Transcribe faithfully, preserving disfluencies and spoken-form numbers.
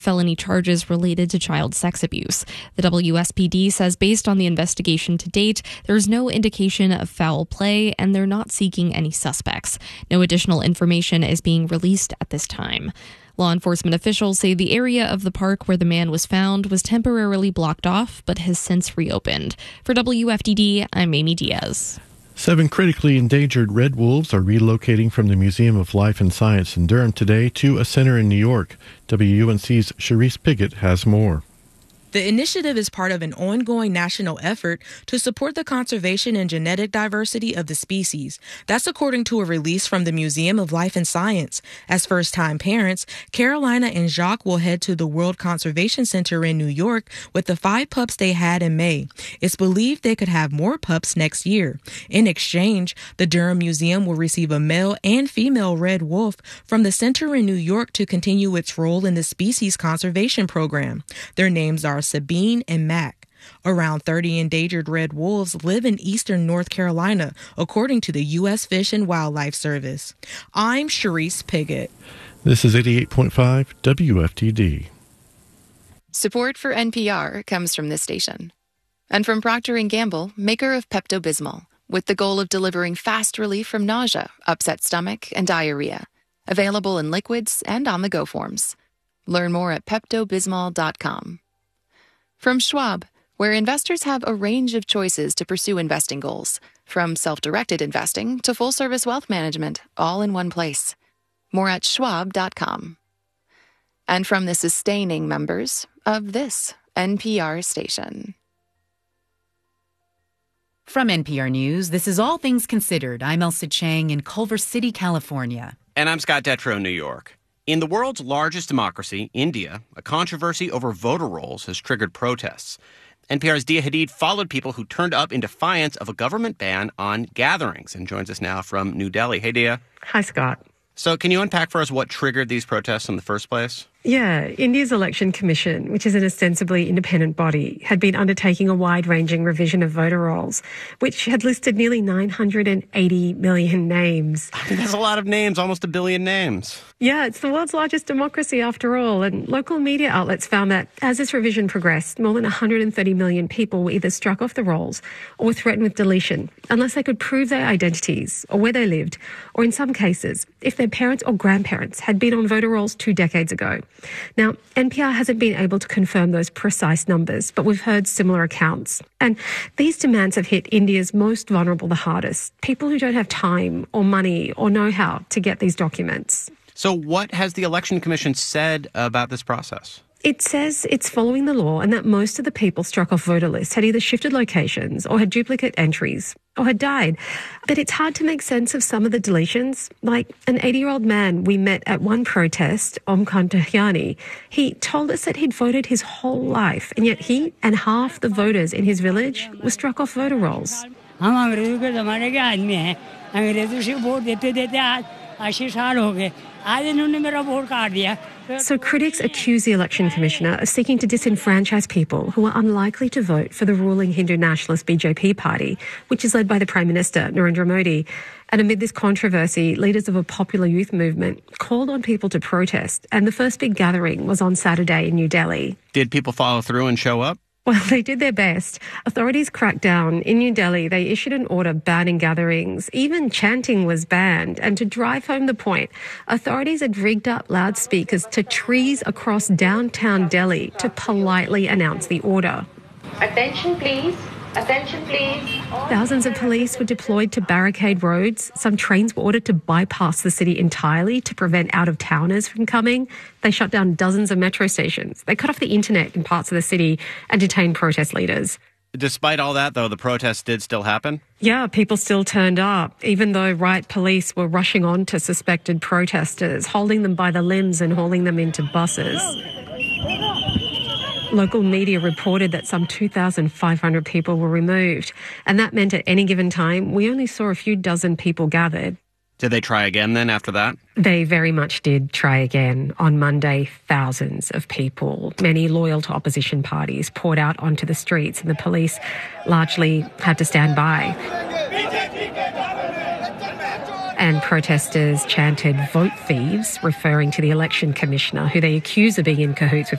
felony charges related to child sex abuse. The W S P D says based on the investigation to date, there is no indication of foul play and they're not seeking any suspects. No additional information is being released at this time. Law enforcement officials say the area of the park where the man was found was temporarily blocked off, but has since reopened. For W F D D, I'm Amy Diaz. Seven critically endangered red wolves are relocating from the Museum of Life and Science in Durham today to a center in New York. W U N C's Charisse Piggott has more. The initiative is part of an ongoing national effort to support the conservation and genetic diversity of the species. That's according to a release from the Museum of Life and Science. As first-time parents, Carolina and Jacques will head to the World Conservation Center in New York with the five pups they had in May. It's believed they could have more pups next year. In exchange, the Durham Museum will receive a male and female red wolf from the center in New York to continue its role in the species conservation program. Their names are Sabine and Mac. Around thirty endangered red wolves live in eastern North Carolina, according to the U S Fish and Wildlife Service. I'm Charisse Piggott. This is eighty-eight point five W F T D. Support for N P R comes from this station. And from Procter and Gamble, maker of Pepto-Bismol, with the goal of delivering fast relief from nausea, upset stomach, and diarrhea. Available in liquids and on-the-go forms. Learn more at Pepto Bismol dot com. From Schwab, where investors have a range of choices to pursue investing goals, from self-directed investing to full-service wealth management, all in one place. More at Schwab dot com. And from the sustaining members of this N P R station. From N P R News, this is All Things Considered. I'm Elsa Chang in Culver City, California. And I'm Scott Detrow in New York. In the world's largest democracy, India, a controversy over voter rolls has triggered protests. N P R's Dia Hadid followed people who turned up in defiance of a government ban on gatherings and joins us now from New Delhi. Hey, Dia. Hi, Scott. So can you unpack for us what triggered these protests in the first place? Yeah, India's Election Commission, which is an ostensibly independent body, had been undertaking a wide-ranging revision of voter rolls, which had listed nearly nine hundred eighty million names. I mean, that's a lot of names, almost a billion names. Yeah, it's the world's largest democracy after all, and local media outlets found that as this revision progressed, more than one hundred thirty million people were either struck off the rolls or were threatened with deletion, unless they could prove their identities or where they lived, or in some cases, if their parents or grandparents had been on voter rolls two decades ago. Now, N P R hasn't been able to confirm those precise numbers, but we've heard similar accounts. And these demands have hit India's most vulnerable the hardest, people who don't have time or money or know-how to get these documents. So what has the Election Commission said about this process? It says it's following the law and that most of the people struck off voter lists had either shifted locations or had duplicate entries or had died. But it's hard to make sense of some of the deletions. Like an eighty-year-old man we met at one protest, Omkar Tahyani, he told us that he'd voted his whole life, and yet he and half the voters in his village were struck off voter rolls. So critics accuse the election commissioner of seeking to disenfranchise people who are unlikely to vote for the ruling Hindu nationalist B J P party, which is led by the Prime Minister, Narendra Modi. And amid this controversy, leaders of a popular youth movement called on people to protest, and the first big gathering was on Saturday in New Delhi. Did people follow through and show up? Well, they did their best. Authorities cracked down. In New Delhi, they issued an order banning gatherings. Even chanting was banned. And to drive home the point, authorities had rigged up loudspeakers to trees across downtown Delhi to politely announce the order. Attention, please. Attention, please. Thousands of police were deployed to barricade roads. Some trains were ordered to bypass the city entirely to prevent out-of-towners from coming. They shut down dozens of metro stations. They cut off the internet in parts of the city and detained protest leaders. Despite all that, though, the protests did still happen? Yeah, people still turned up, even though riot police were rushing on to suspected protesters, holding them by the limbs and hauling them into buses. Local media reported that some two thousand five hundred people were removed, and that meant at any given time, we only saw a few dozen people gathered. Did they try again then after that? They very much did try again. On Monday, thousands of people, many loyal to opposition parties, poured out onto the streets, and the police largely had to stand by. and protesters chanted "vote thieves," referring to the election commissioner, who they accuse of being in cahoots with